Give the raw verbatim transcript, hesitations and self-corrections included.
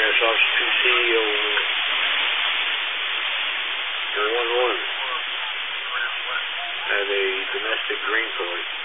That's Officer two C one one. At a domestic green card.